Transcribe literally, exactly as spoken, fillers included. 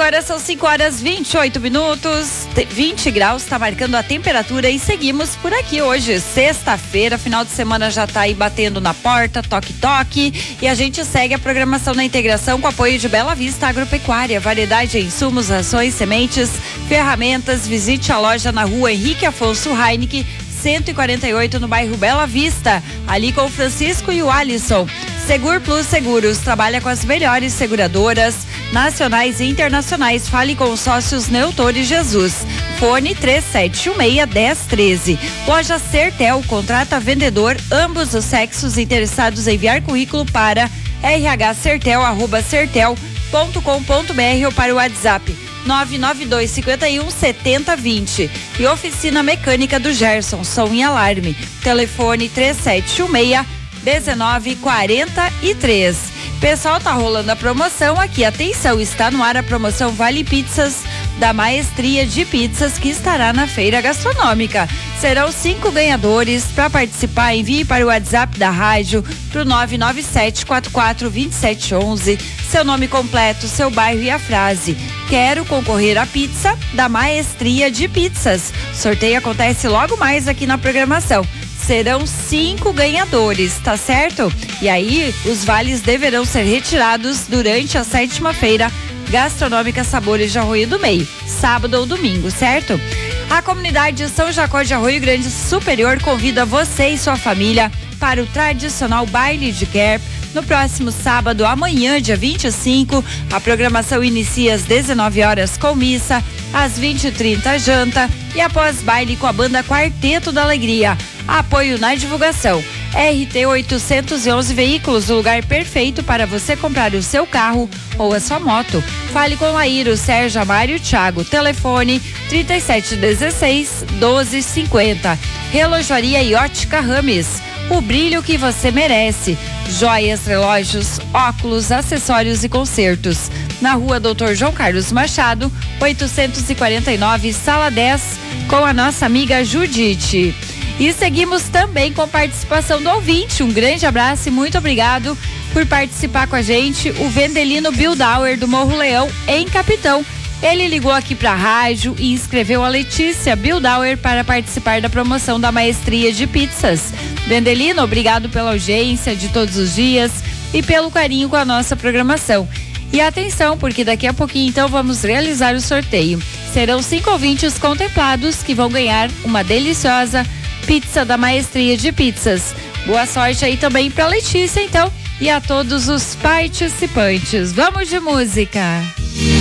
Agora são cinco horas e vinte e oito minutos, vinte graus, tá marcando a temperatura e seguimos por aqui hoje, sexta-feira, final de semana já tá aí batendo na porta, toque-toque, e a gente segue a programação na integração com apoio de Bela Vista Agropecuária, variedade em insumos, rações, sementes, ferramentas. Visite a loja na rua Henrique Afonso Heineken, cento e quarenta e oito, no bairro Bela Vista, ali com o Francisco e o Alisson. Segur Plus Seguros trabalha com as melhores seguradoras nacionais e internacionais. Fale com os sócios Neutor e Jesus. Fone três sete um seis, um zero um três. Loja Sertel contrata vendedor, ambos os sexos interessados em enviar currículo para r h sertel arroba sertel ponto com ponto b r ou para o WhatsApp nove nove dois cinco um sete zero dois zero. E Oficina Mecânica do Gerson, som e alarme. Telefone três sete um seis, um nove quatro três. Pessoal, tá rolando a promoção aqui. Atenção, está no ar a promoção Vale Pizzas da Maestria de Pizzas, que estará na feira gastronômica. Serão cinco ganhadores. Para participar, envie para o WhatsApp da rádio pro nove nove sete quatro quatro dois sete um um. Seu nome completo, seu bairro e a frase: quero concorrer à pizza da Maestria de Pizzas. O sorteio acontece logo mais aqui na programação. Serão cinco ganhadores, tá certo? E aí, os vales deverão ser retirados durante a sétima feira gastronômica Sabores de Arroio do Meio, sábado ou domingo, certo? A comunidade São Jacó de Arroio Grande Superior convida você e sua família para o tradicional baile de Kerp no próximo sábado, amanhã, dia vinte e cinco. A programação inicia às dezenove horas com missa, às vinte e trinta janta e após baile com a banda Quarteto da Alegria. Apoio na divulgação. R T oitocentos e onze Veículos, o lugar perfeito para você comprar o seu carro ou a sua moto. Fale com Laíro, Sérgio, Amário e Thiago. Telefone trinta e sete dezesseis, doze cinquenta. Relojoaria e Ótica Rames, o brilho que você merece. Joias, relógios, óculos, acessórios e concertos. Na rua Doutor João Carlos Machado, oitocentos e quarenta e nove, sala dez, com a nossa amiga Judite. E seguimos também com participação do ouvinte. Um grande abraço e muito obrigado por participar com a gente. O Vendelino Bildauer, do Morro Leão, em Capitão. Ele ligou aqui para a rádio e inscreveu a Letícia Bildauer para participar da promoção da Maestria de Pizzas. Vendelino, obrigado pela audiência de todos os dias e pelo carinho com a nossa programação. E atenção, porque daqui a pouquinho então vamos realizar o sorteio. Serão cinco ouvintes contemplados que vão ganhar uma deliciosa pizza da Maestria de Pizzas. Boa sorte aí também para Letícia, então, e a todos os participantes. Vamos de música.